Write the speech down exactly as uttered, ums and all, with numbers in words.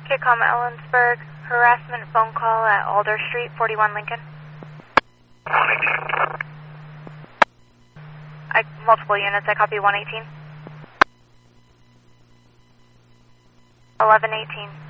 Kicom Ellensburg, harassment phone call at Alder Street, forty-one Lincoln. I, multiple units, I copy one eighteen. eleven eighteen.